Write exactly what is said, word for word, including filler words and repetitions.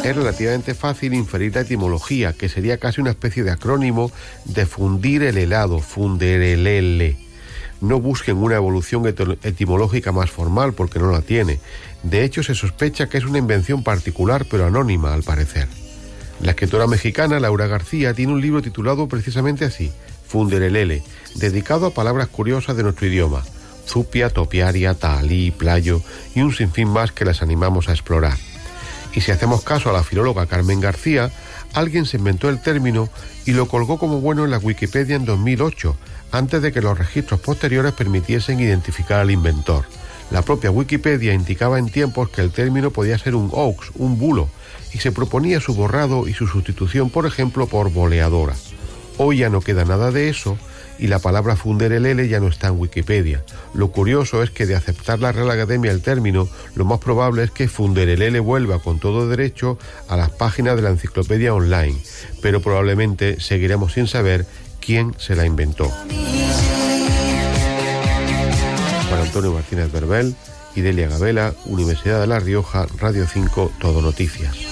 es relativamente fácil inferir la etimología, que sería casi una especie de acrónimo de fundir el helado, funderelele. No busquen una evolución etimológica más formal, porque no la tiene. De hecho, se sospecha que es una invención particular, pero anónima, al parecer. La escritora mexicana Laura García tiene un libro titulado precisamente así, Funderelele, dedicado a palabras curiosas de nuestro idioma, zupia, topiaria, tahalí, playo y un sinfín más que las animamos a explorar. Y si hacemos caso a la filóloga Carmen García, alguien se inventó el término y lo colgó como bueno en la Wikipedia en dos mil ocho, antes de que los registros posteriores permitiesen identificar al inventor. La propia Wikipedia indicaba en tiempos que el término podía ser un hoax, un bulo, y se proponía su borrado y su sustitución, por ejemplo, por boleadora. Hoy ya no queda nada de eso y la palabra funderelele ya no está en Wikipedia. Lo curioso es que de aceptar la Real Academia el término, lo más probable es que funderelele vuelva con todo derecho a las páginas de la enciclopedia online, pero probablemente seguiremos sin saber quién se la inventó. Juan Antonio Martínez Berbel y Delia Gabela, Universidad de La Rioja, Radio cinco, Todo Noticias.